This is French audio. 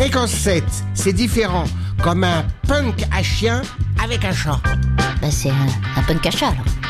Fréquence 7, c'est différent. Comme un punk à chien avec un chat. Bah c'est un punk à chat alors.